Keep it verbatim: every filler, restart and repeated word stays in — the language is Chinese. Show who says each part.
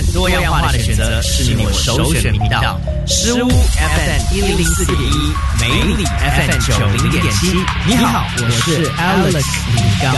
Speaker 1: 多样化的选择是你我首选频道。诗屋 F M 一零四点一，美里 F M 九零点七。你好，我是 Alex 李刚。